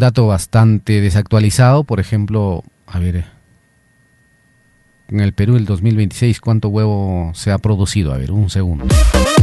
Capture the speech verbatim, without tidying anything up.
dato bastante desactualizado. Por ejemplo, a ver, en el Perú del dos mil veintiséis, ¿cuánto huevo se ha producido? A ver, un segundo.